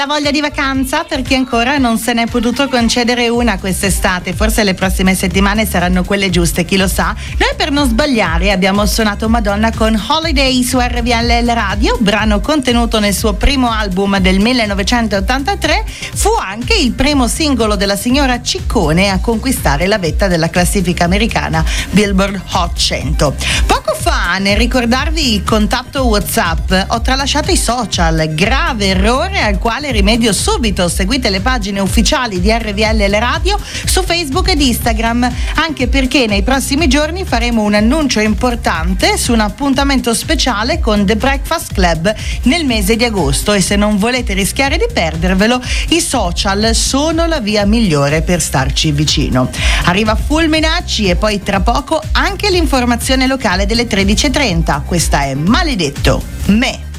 bella voglia di vacanza per chi ancora non se n'è potuto concedere una quest'estate. Forse le prossime settimane saranno quelle giuste, chi lo sa. Noi per non sbagliare abbiamo suonato Madonna con Holiday su RVL Radio, brano contenuto nel suo primo album del 1983. Fu anche il primo singolo della signora Ciccone a conquistare la vetta della classifica americana Billboard Hot 100. Poco fa, nel ricordarvi il contatto WhatsApp, ho tralasciato i social, grave errore al quale rimedio subito. Seguite le pagine ufficiali di RVL Radio su Facebook ed Instagram, anche perché nei prossimi giorni faremo un annuncio importante su un appuntamento speciale con The Breakfast Club nel mese di agosto, e se non volete rischiare di perdervelo, i social sono la via migliore per starci vicino. Arriva Fulminacci e poi tra poco anche l'informazione locale delle 13:30. Questa è Maledetto Me.